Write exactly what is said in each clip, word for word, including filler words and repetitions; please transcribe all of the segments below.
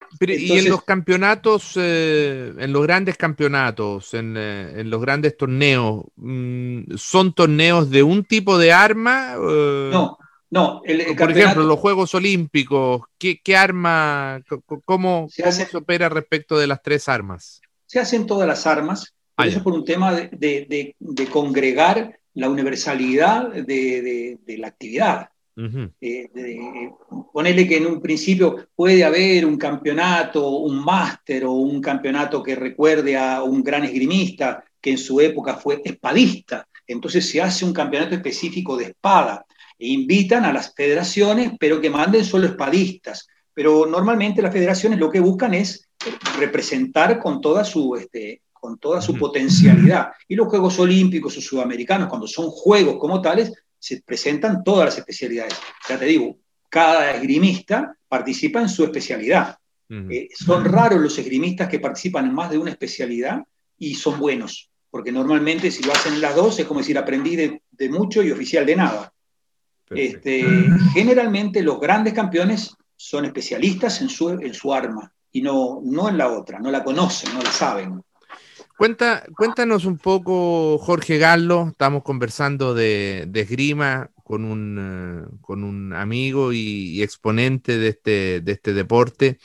Pero, y en Entonces, los campeonatos, eh, en los grandes campeonatos, en, eh, en los grandes torneos, mm, ¿son torneos de un tipo de arma? Eh, no, no, el, el por ejemplo, campeonato los Juegos Olímpicos, ¿qué, qué arma, co- co- cómo, se cómo se hace, opera respecto de las tres armas? se hacen todas las armas, Ah, pero eso es ya. por un tema de, de, de, de congregar la universalidad de, de, de la actividad. Ujú. Eh, de, Ponerle que en un principio puede haber un campeonato, un máster o un campeonato que recuerde a un gran esgrimista que en su época fue espadista. Entonces se hace un campeonato específico de espada e invitan a las federaciones, pero que manden solo espadistas. Pero normalmente las federaciones lo que buscan es representar con toda su, este, con toda su Ujú. potencialidad. Y los Juegos Olímpicos o Sudamericanos, cuando son juegos como tales, se presentan todas las especialidades. Ya te digo, cada esgrimista participa en su especialidad. Ujú. Eh, son raros los esgrimistas que participan en más de una especialidad y son buenos, porque normalmente si lo hacen en las dos es como decir aprendí de, de mucho y oficial de nada. Perfecto. Este, generalmente los grandes campeones son especialistas en su, en su arma y no, no en la otra, no la conocen, no la saben. Cuenta, cuéntanos un poco, Jorge Gallo, estamos conversando de, de esgrima con un, eh, con un amigo y, y exponente de este, de este deporte.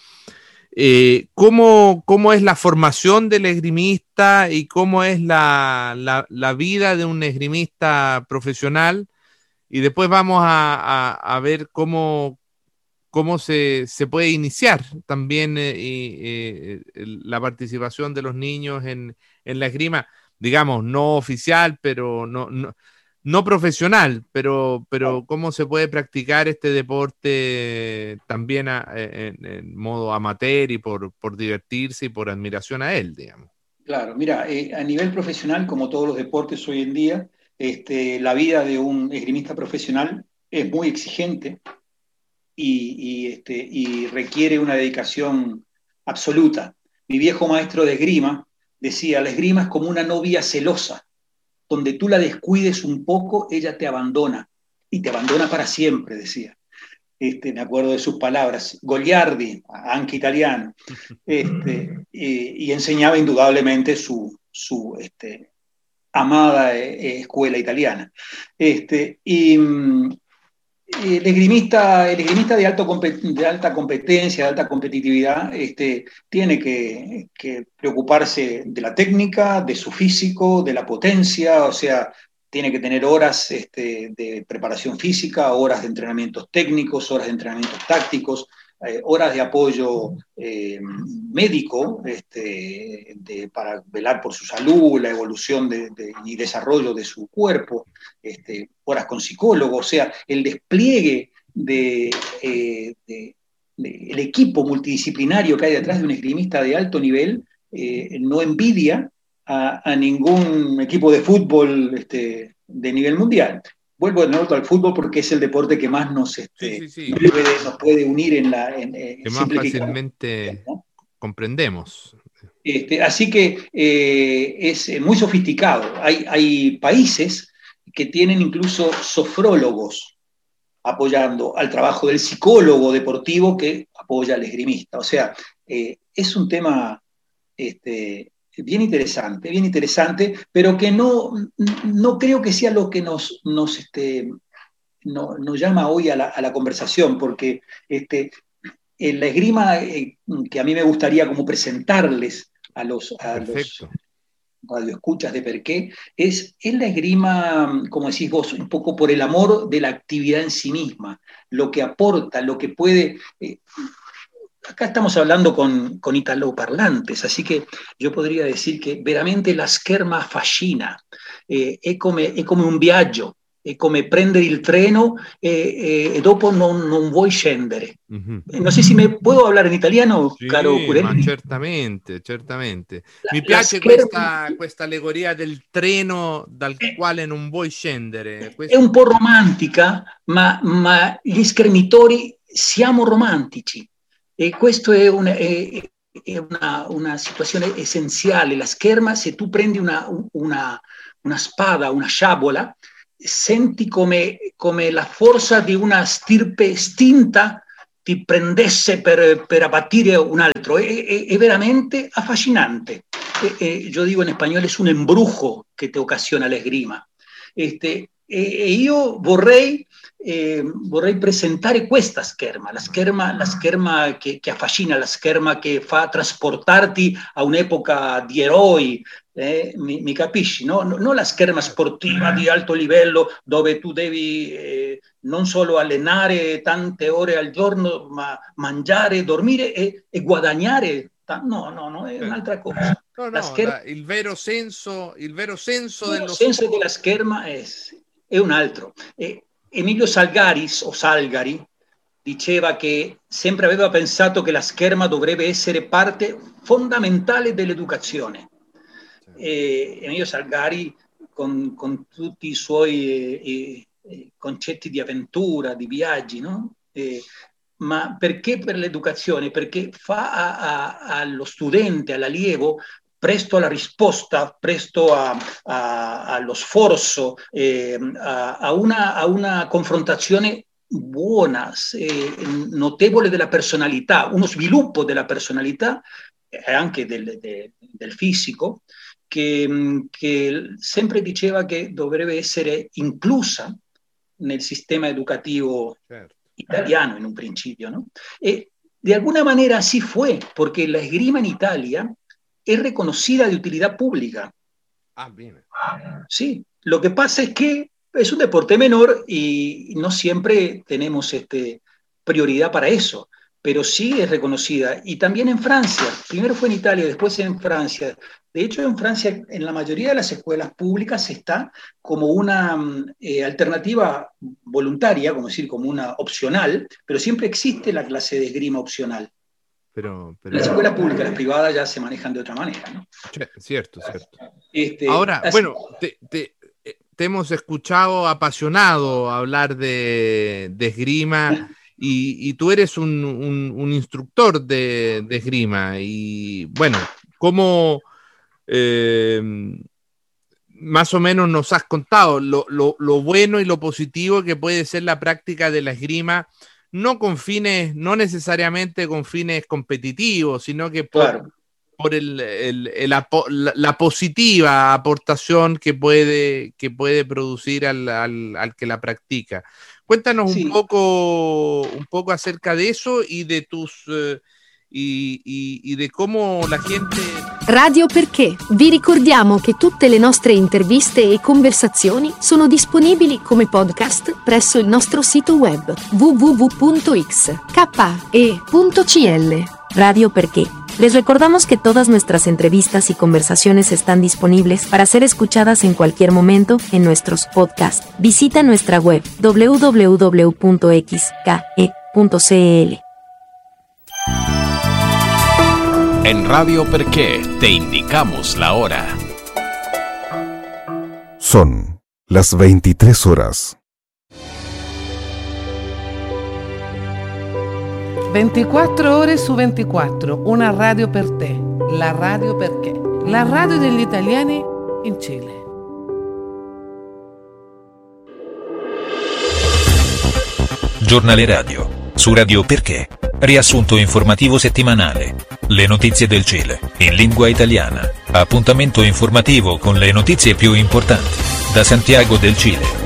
Eh, ¿cómo, cómo es la formación del esgrimista y cómo es la, la, la vida de un esgrimista profesional? Y después vamos a, a- a ver cómo, cómo se, se puede iniciar también eh, y, eh, el- la participación de los niños en, en la esgrima, digamos, no oficial, pero no, no, no profesional, pero, pero cómo se puede practicar este deporte también a- en, en modo amateur y por, por divertirse y por admiración a él, digamos. Claro, mira, eh, a nivel profesional, como todos los deportes hoy en día, este, la vida de un esgrimista profesional es muy exigente y, y, este, y requiere una dedicación absoluta. Mi viejo maestro de esgrima decía, la esgrima es como una novia celosa, donde tú la descuides un poco, ella te abandona y te abandona para siempre, decía. Este, me acuerdo de sus palabras, Goliardi, anche italiano, este, y, y enseñaba indudablemente su, su este, amada eh, escuela italiana. Este, y, el esgrimista, el esgrimista de, alto, de, alta competencia, de alta competitividad, este, tiene que, que, preocuparse de la técnica, de su físico, de la potencia, o sea, tiene que tener horas este, de preparación física, horas de entrenamientos técnicos, horas de entrenamientos tácticos, eh, horas de apoyo eh, médico este, de, para velar por su salud, la evolución de, de, y desarrollo de su cuerpo, este, horas con psicólogo, o sea, el despliegue de, eh, de, de el equipo multidisciplinario que hay detrás de un esgrimista de alto nivel eh, no envidia a, a, ningún equipo de fútbol este, de nivel mundial. Vuelvo de nuevo al fútbol porque es el deporte que más nos, Sí, este, sí, sí, nos, que, puede, nos puede unir en la en, en que más simplificar, fácilmente ¿no? comprendemos. Este, así que eh, es muy sofisticado. Hay, hay países que tienen incluso sofrólogos apoyando al trabajo del psicólogo deportivo que apoya al esgrimista. O sea, eh, es un tema este, bien interesante, bien interesante, pero que no, no creo que sea lo que nos, nos, este, no, nos llama hoy a la, a la conversación, porque este, en la esgrima eh, que a mí me gustaría como presentarles a los, a los Perfecto. radioescuchas de Perqué, es, es la esgrima, como decís vos, un poco por el amor de la actividad en sí misma, lo que aporta, lo que puede... Eh, acá estamos hablando con, con italoparlantes, así que yo podría decir che veramente la scherma affascina, eh, è, come, è come un viaggio, è come prendere il treno e, e, e dopo non, non vuoi scendere. Ujú. Non so se me puedo hablar in italiano, caro Sì, ma Curelli. certamente, certamente. La, Mi la piace scherma questa, questa allegoria del treno dal è, quale non vuoi scendere. è Questo... un po' romantica, ma, ma gli schermitori siamo romantici e questo è, un, è, è una, una, situazione essenziale. La scherma, se tu prendi una, una, una spada, una sciabola, senti come, come la forza di una stirpe estinta ti prendesse per, per abbattere un altro, è, è, è veramente affascinante. E, e, io dico in spagnolo, è un embrujo che ti occasiona l'esgrima. Este, e, e io vorrei, eh, vorrei presentare questa scherma, la scherma, la scherma che, che affascina, la scherma che fa trasportarti a un'epoca di eroi, eh, mi, mi capisci, no? Non la scherma sportiva di alto livello dove tu devi eh, non solo allenare tante ore al giorno, ma mangiare, dormire e, e guadagnare. No, no, no, è un'altra cosa. No, no, scherma, la, il vero senso, il vero senso, il dello senso della scherma è, è un altro. E Emilio Salgaris, o Salgari, diceva che sempre aveva pensato che la scherma dovrebbe essere parte fondamentale dell'educazione. E Emilio Salgari, con, con tutti i suoi eh, eh, concetti di avventura, di viaggi, no? Eh, ma perché per l'educazione? Perché fa a, a, allo studente, all'allievo, presto alla risposta, presto a, a, allo sforzo, eh, a, a, una, a una confrontazione buona, eh, notevole della personalità, uno sviluppo della personalità e anche del, de, del fisico, che, che sempre diceva che dovrebbe essere inclusa nel sistema educativo, certo, italiano en un principio, ¿no? Eh, de alguna manera así fue, porque la esgrima en Italia es reconocida de utilidad pública. Ah, bien. Sí, lo que pasa es que es un deporte menor y no siempre tenemos este, prioridad para eso, pero sí es reconocida. Y también en Francia, primero fue en Italia, después en Francia. De hecho, en Francia, en la mayoría de las escuelas públicas está como una eh, alternativa voluntaria, como decir, como una opcional, pero siempre existe la clase de esgrima opcional. Pero, pero... Las escuelas públicas, las privadas ya se manejan de otra manera, ¿no? Cierto, cierto. Este, Ahora, así... bueno, te, te, te hemos escuchado apasionado hablar de, de esgrima y, y tú eres un, un, un instructor de, de esgrima y, bueno, ¿cómo... Eh, más o menos nos has contado lo, lo, lo bueno y lo positivo que puede ser la práctica de la esgrima, no con fines, no necesariamente con fines competitivos, sino que por, claro. por el, el, el, la, la positiva aportación que puede, que puede producir al, al, al que la practica. Cuéntanos sí. un poco, un poco acerca de eso y de tus... Eh, Y, y, y di come la gente... Radio Perché. Vi ricordiamo che tutte le nostre interviste e conversazioni sono disponibili come podcast presso il nostro sito web w w w punto x k e punto c l. Radio Perché. Les recordamos que todas nuestras entrevistas y conversaciones están disponibles para ser escuchadas en cualquier momento en nuestros podcasts. Visita nuestra web w w w punto x k e punto c l. En Radio Perché te indicamos la hora. Son las veintitrés horas. ventiquattro ore su ventiquattro, una radio per te, la Radio Perché, la radio degli italiani in Cile. Giornale radio. Su Radio Perché, riassunto informativo settimanale. Le notizie del Cile, in lingua italiana. Appuntamento informativo con le notizie più importanti. Da Santiago del Cile.